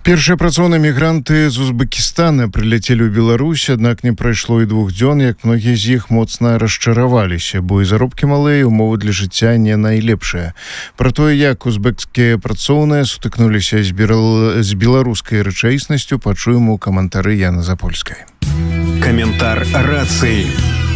Першыя працоўныя мігранты з Узбекістана прыляцелі ў Беларусь, аднак не прайшло і 2 дзён, як многія з іх моцна расчараваліся, бо і заробкі малыя, умовы для жыцця не найлепшыя. Пра тое, як узбекскія працоўныя сутыкнуліся з беларускай рэчаіснасцю, пачуем у каментары Яны Запольскай. Каментар рацыі.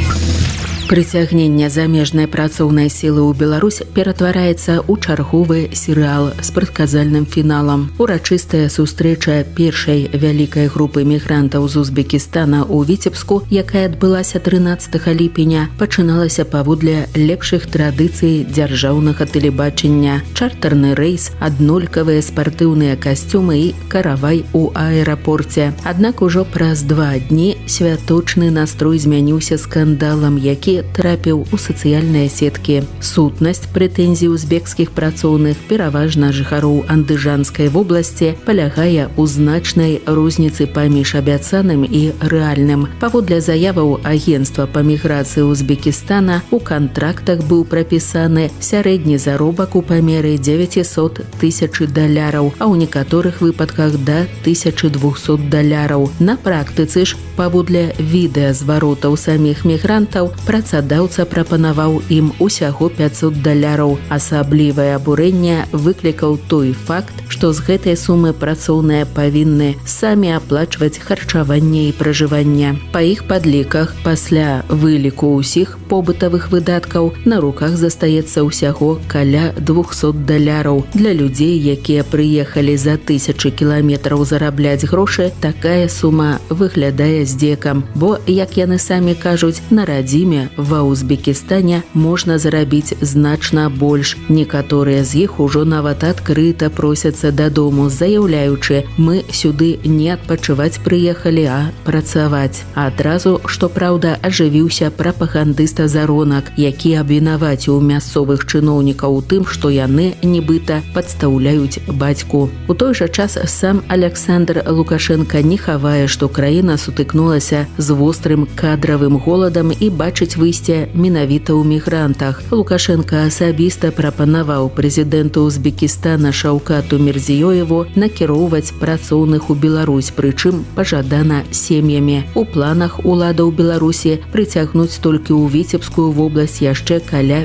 Прыцягненне замежнай працоўнай сілы ў Беларусь ператвараецца ў чарговы серыял з прадказальным фіналам. Урачыстая сустрэча першай вялікай групы мігрантаў з Узбекістана ў Віцебску, якая адбылася 13 ліпеня, пачыналася паводле лепшых традыцый дзяржаўнага тэлебачання. Чартарны рэйс, аднолькавыя спартыўныя касцюмы і каравай у аэрапорце. Аднак ужо праз 2 дні святочны настрой змяніўся скандалам, які трапіў у сацыяльныя сеткі. Сутнасць прэтэнзій узбекскіх працоўных, пераважна жыхароў Андыжанскай вобласці, палягае ў значнай розніцы паміж абяцаным і рэальным. Паводле заяваў агенцтва па міграцыі Узбекістана, у кантрактах быў прапісаны сярэдні заробак у памеры $900 000, а ў некаторых выпадках да $1200. На практыцы ж, паводле відэазваротаў саміх мігрантаў, працадаўца прапанаваў ім усяго $500. Асаблівае абурэнне выклікаў той факт, што з гэтай сумы працоўныя павінны самі аплачваць харчаванне і пражыванне. Па іх падліках, пасля выліку ўсіх побытавых выдаткаў, на руках застаецца ўсяго каля $200. Для людзей, якія прыехалі за 1000 кіламетраў зарабляць грошы, такая сума выглядае здзекам, бо, як яны самі кажуць, на радзіме ва Узбекістане можна зарабіць значна больш. Некаторыя з іх ужо нават адкрыта просяцца дадому, заяўляючы: мы сюды не адпачываць прыехалі, а працаваць. Адразу, што праўда, ажывіўся прапагандыст Азаронак, які абвінаваціў мясцовых чыноўнікаў у тым, што яны нібыта падстаўляюць бацьку. У той жа час сам Александр Лукашенко не хавае, што краіна сутыкнулася з вострым кадравым голадам і бачыць выйсце менавіта ў мігрантах. Лукашенко асабіста прапанаваў прэзідэнту Узбекістана Шаўкату Мірзіёеву накіроўваць працоўных у Беларусь, прычым пажадана сем'ямі. У планах уладаў Беларусі прыцягнуць толькі ў Віцебскую вобласць яшчэ каля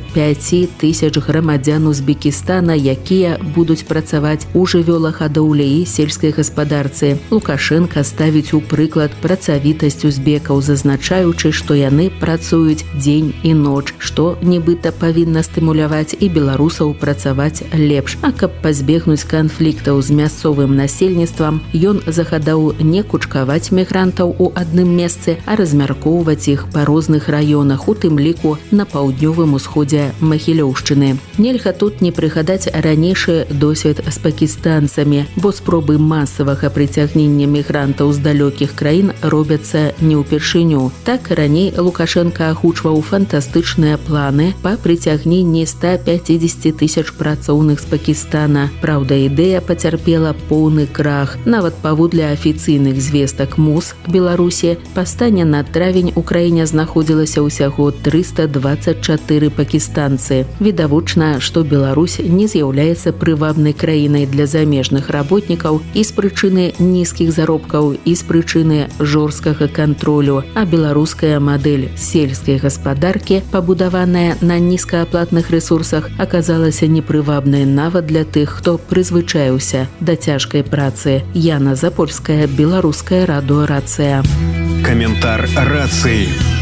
5000 грамадзян Узбекістана, якія будуць працаваць у жывёлагадоўлі і сельскай гаспадарцы. Лукашенко ставіць у прыклад працавітасць узбекаў, зазначаючы, што яны працуюць дзень і ноч, што нібыта павінна стымуляваць і беларусаў працаваць лепш. А каб пазбегнуць канфліктаў з мясцовым насельніцтвам, ён загадаў не кучкаваць мігрантаў у адным месцы, а размяркоўваць іх па розных раёнах, у тым ліку на паўднёвым усходзе Магілёўшчыны. Нельга тут не прыгадаць ранейшы досвед з пакістанцамі, бо спробы масавага прыцягнення мігрантаў з далёкіх краін робяцца не ўпершыню. Так, раней Лукашенко агучваў фантастычныя планы па прыцягненні 150 000 працоўных з Пакістана. Праўда, ідэя пацярпела поўны крах. Нават паводле афіцыйных звестак МУЗ Беларусі, па стане на травень у краіне знаходзілася ўсяго 324 пакістанцы. Відавочна, што Беларусь не з'яўляецца прывабнай краінай для замежных работнікаў і з прычыны нізкіх заробкаў, і з прычыны жорсткага кантролю, а беларуская мадэль сельскай гаспадаркі, пабудаваная на нізкааплатных рэсурсах, аказалася непрывабнай нават для тых, хто прызвычаіўся да цяжкай працы. Яна Запольская, Беларуская радыё Рацыя. Каментар рацыі.